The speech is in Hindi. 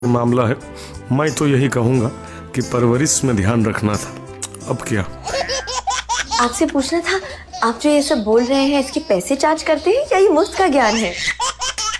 मामला है। मैं तो यही कहूँगा कि परवरिश में ध्यान रखना था। अब क्या? आपसे पूछना था, आप जो ये सब बोल रहे हैं इसके पैसे चार्ज करते हैं या ये मुफ्त का ज्ञान है?